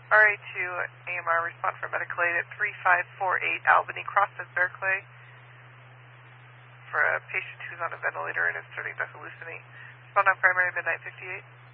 RA2 AMR, respond for medical aid at 3548 Albany Crossing Berkeley for a patient who's on a ventilator and is starting to hallucinate. Respond on primary midnight 58.